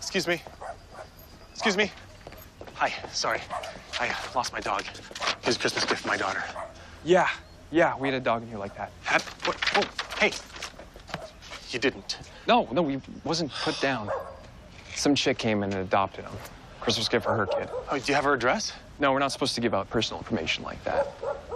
Excuse me. Excuse me. Hi, sorry. I lost my dog. His Christmas gift for my daughter. Yeah, we had a dog in here like that. What? Oh, hey. You didn't. No, he wasn't put down. Some chick came in and adopted him. Christmas gift for her kid. Oh, do you have her address? No, we're not supposed to give out personal information like that.